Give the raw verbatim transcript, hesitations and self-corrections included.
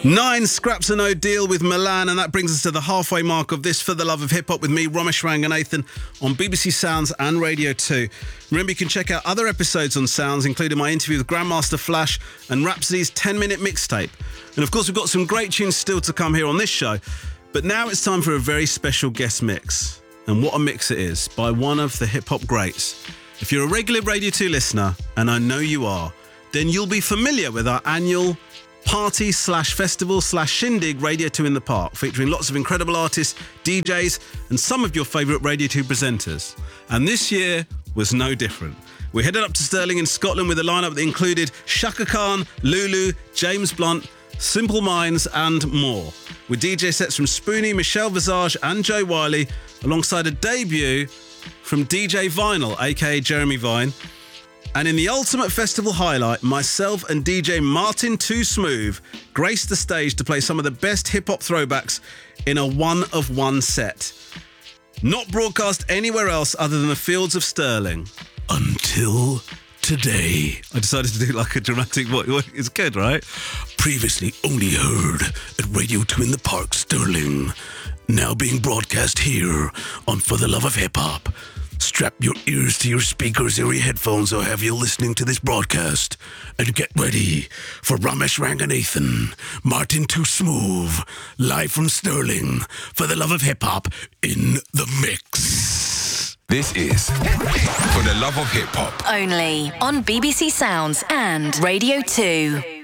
Nine scraps and no deal with Milan, and that brings us to the halfway mark of this For the Love of Hip Hop with me, Romesh Ranganathan, on B B C Sounds and Radio two. Remember, you can check out other episodes on Sounds, including my interview with Grandmaster Flash and Rhapsody's ten-minute mixtape. And of course, we've got some great tunes still to come here on this show. But now it's time for a very special guest mix. And what a mix it is, by one of the hip-hop greats. If you're a regular Radio two listener, and I know you are, then you'll be familiar with our annual party slash festival slash shindig Radio two in the Park, featuring lots of incredible artists, D Js, and some of your favourite Radio two presenters. And this year was no different. We headed up to Stirling in Scotland with a lineup that included Shaka Khan, Lulu, James Blunt, Simple Minds, and more. With D J sets from Spoonie, Michelle Visage, and Joe Wiley, alongside a debut from D J Vinyl, aka Jeremy Vine. And in the ultimate festival highlight, myself and D J Martin Too Smooth graced the stage to play some of the best hip-hop throwbacks in a one-of-one set. Not broadcast anywhere else other than the fields of Stirling. Until today. I decided to do like a dramatic voice. It's good, right? Previously only heard at Radio two in the Park, Stirling. Now being broadcast here on For the Love of Hip Hop. Strap your ears to your speakers or your headphones, or have you listening to this broadcast, and get ready for Romesh Ranganathan, Martin Too Smooth, live from Stirling, For the Love of Hip Hop in the mix. This is For the Love of Hip Hop. Only on B B C Sounds and Radio two.